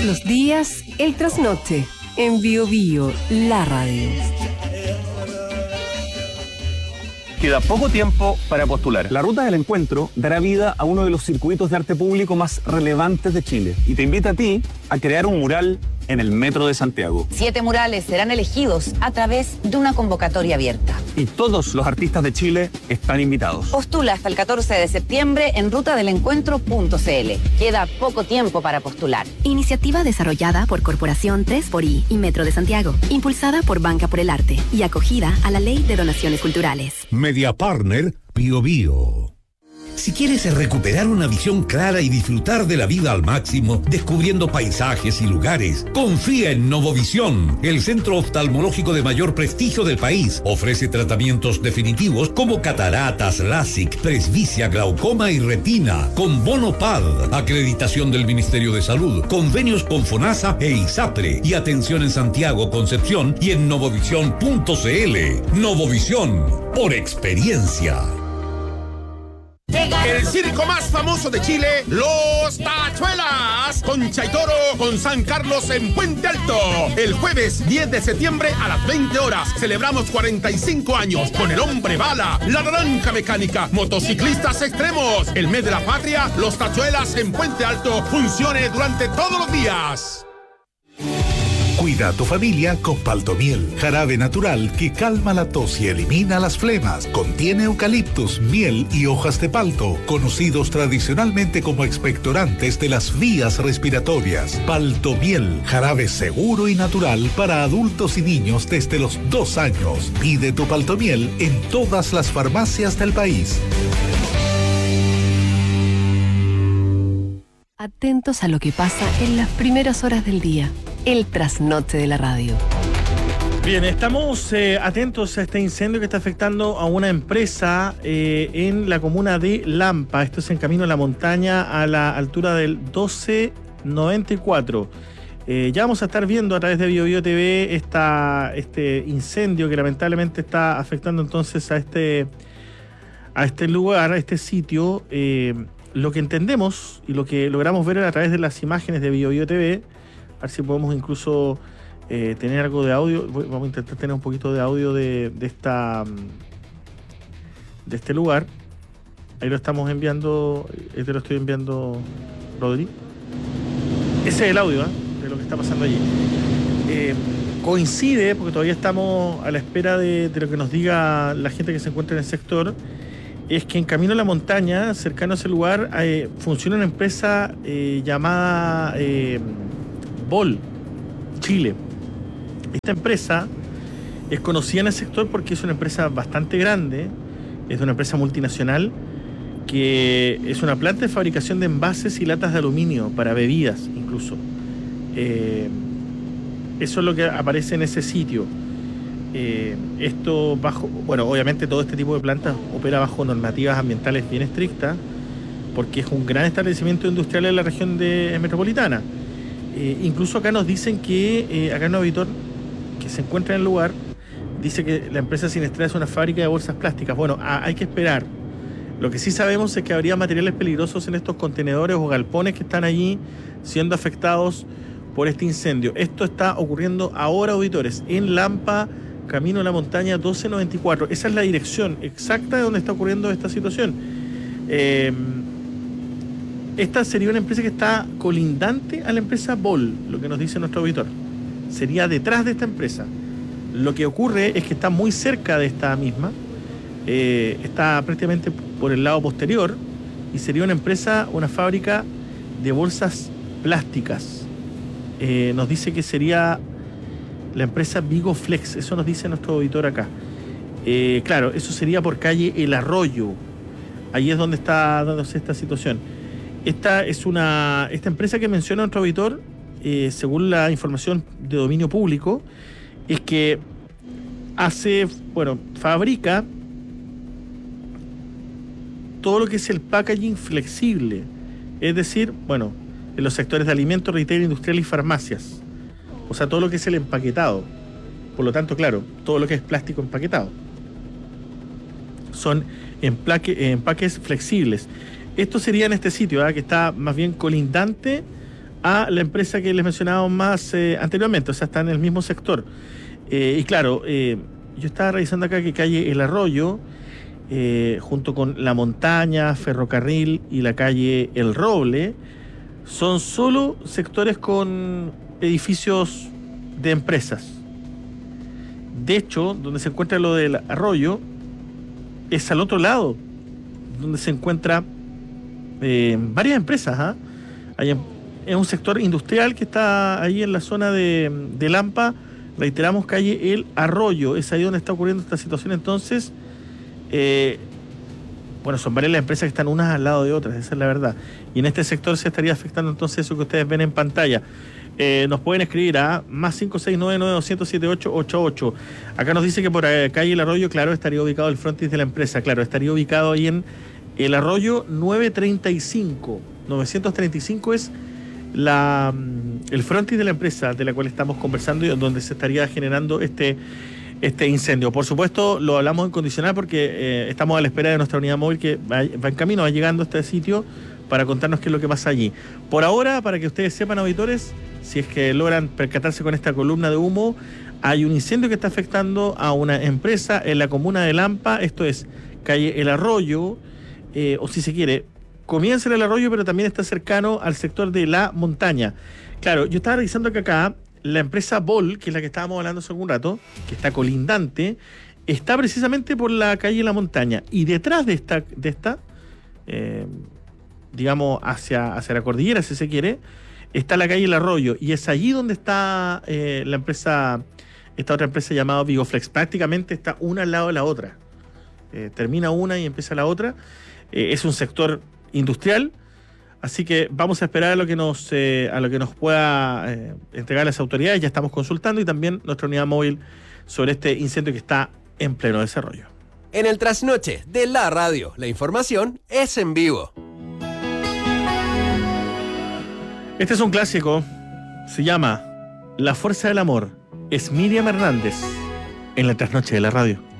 los días, el trasnoche, en Bio Bio, la radio. Queda poco tiempo para postular. La Ruta del Encuentro dará vida a uno de los circuitos de arte público más relevantes de Chile y te invita a ti a crear un mural en el Metro de Santiago. 7 murales serán elegidos a través de una convocatoria abierta. Y todos los artistas de Chile están invitados. Postula hasta el 14 de septiembre en rutadelencuentro.cl. Queda poco tiempo para postular. Iniciativa desarrollada por Corporación 3xI y Metro de Santiago, impulsada por Banca por el Arte y acogida a la Ley de Donaciones Culturales. Media Partner Bio Bio. Si quieres recuperar una visión clara y disfrutar de la vida al máximo, descubriendo paisajes y lugares, confía en Novovisión, el centro oftalmológico de mayor prestigio del país. Ofrece tratamientos definitivos como cataratas, LASIK, presbicia, glaucoma y retina, con bono PAD, acreditación del Ministerio de Salud, convenios con FONASA e ISAPRE, y atención en Santiago, Concepción y en novovisión.cl. Novovisión, por experiencia. El circo más famoso de Chile, Los Tachuelas, con Chaitoro, con San Carlos en Puente Alto. El jueves 10 de septiembre a las 20 horas celebramos 45 años con el Hombre Bala, la Naranja Mecánica, motociclistas extremos. El mes de la patria, Los Tachuelas en Puente Alto, funcione durante todos los días. Cuida a tu familia con Paltomiel, jarabe natural que calma la tos y elimina las flemas. Contiene eucaliptus, miel y hojas de palto, conocidos tradicionalmente como expectorantes de las vías respiratorias. Paltomiel, jarabe seguro y natural para adultos y niños desde los 2 años. Pide tu Paltomiel en todas las farmacias del país. Atentos a lo que pasa en las primeras horas del día. El trasnoche de la radio. Bien, estamos atentos a este incendio que está afectando a una empresa en la comuna de Lampa. Esto es en Camino a la Montaña, a la altura del 1294. Ya vamos a estar viendo a través de Bio Bio TV este incendio que lamentablemente está afectando entonces a este lugar, a este sitio. Lo que entendemos y lo que logramos ver a través de las imágenes de Bio Bio TV, a ver si podemos incluso tener algo de audio. Vamos a intentar tener un poquito de audio de este lugar. Ahí lo estamos enviando. Te lo estoy enviando, Rodri. Ese es el audio de lo que está pasando allí. Coincide, porque todavía estamos a la espera de lo que nos diga la gente que se encuentra en el sector. Es que en Camino a la Montaña, cercano a ese lugar, funciona una empresa llamada Bol Chile. Esta empresa es conocida en el sector porque es una empresa bastante grande, es una empresa multinacional que es una planta de fabricación de envases y latas de aluminio para bebidas incluso. Eso es lo que aparece en ese sitio. Esto obviamente todo este tipo de plantas opera bajo normativas ambientales bien estrictas porque es un gran establecimiento industrial en la región metropolitana. Incluso acá nos dicen que acá un auditor que se encuentra en el lugar dice que la empresa Sinestra es una fábrica de bolsas plásticas. Bueno, hay que esperar. Lo que sí sabemos es que habría materiales peligrosos en estos contenedores o galpones que están allí siendo afectados por este incendio. Esto está ocurriendo ahora, auditores, en Lampa, Camino a la Montaña 1294. Esa es la dirección exacta de donde está ocurriendo esta situación. Esta sería una empresa que está colindante a la empresa Bol, lo que nos dice nuestro auditor. Sería detrás de esta empresa. Lo que ocurre es que está muy cerca de esta misma. Está prácticamente por el lado posterior y sería una empresa, una fábrica de bolsas plásticas. Nos dice que sería la empresa Vigoflex, eso nos dice nuestro auditor acá. Claro, eso sería por calle El Arroyo. Ahí es donde está dándose esta situación. Esta empresa que menciona nuestro auditor, según la información de dominio público, es que fabrica todo lo que es el packaging flexible. Es decir, en los sectores de alimentos, retail, industrial y farmacias. O sea, todo lo que es el empaquetado. Por lo tanto, claro, todo lo que es plástico empaquetado. Son empaques flexibles. Esto sería en este sitio, que está más bien colindante a la empresa que les mencionábamos más anteriormente, o sea, está en el mismo sector. Y claro, yo estaba revisando acá que calle El Arroyo, junto con La Montaña, Ferrocarril y la calle El Roble, son solo sectores con edificios de empresas. De hecho, donde se encuentra lo del Arroyo es al otro lado, donde se encuentra varias empresas. Es un sector industrial que está ahí en la zona de Lampa. Reiteramos, calle El Arroyo, es ahí donde está ocurriendo esta situación. Entonces, son varias las empresas que están unas al lado de otras, esa es la verdad. Y en este sector se estaría afectando entonces eso que ustedes ven en pantalla. Nos pueden escribir a más 569-9200-7888. Acá nos dice que por calle El Arroyo, claro, estaría ubicado el frontis de la empresa. Claro, estaría ubicado ahí en El Arroyo 935. 935 es el frontis de la empresa de la cual estamos conversando y donde se estaría generando este incendio. Por supuesto, lo hablamos en condicional porque estamos a la espera de nuestra unidad móvil que va en camino, va llegando a este sitio para contarnos qué es lo que pasa allí. Por ahora, para que ustedes sepan, auditores, si es que logran percatarse con esta columna de humo, hay un incendio que está afectando a una empresa en la comuna de Lampa, esto es calle El Arroyo, o si se quiere, comienza en El Arroyo, pero también está cercano al sector de La Montaña. Claro, yo estaba revisando que acá la empresa Bol, que es la que estábamos hablando hace algún rato, que está colindante, está precisamente por la calle La Montaña. Y detrás de esta digamos, hacia la cordillera, si se quiere, está la calle El Arroyo. Y es allí donde está la empresa, esta otra empresa llamada Vigoflex. Prácticamente está una al lado de la otra. Termina una y empieza la otra. Es un sector industrial. Así que vamos a esperar a lo que nos pueda entregar las autoridades. Ya estamos consultando y también nuestra unidad móvil sobre este incendio que está en pleno desarrollo. En el trasnoche de la radio, la información es en vivo. Este es un clásico. Se llama La Fuerza del Amor. Es Miriam Hernández en la trasnoche de la radio.